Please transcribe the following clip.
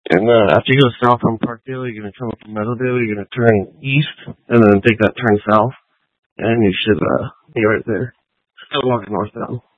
And after you go south on Parkdale, you're going to come up to Meadowdale, you're going to turn east, and then take that turn south, and you should be right there. Still walking northbound.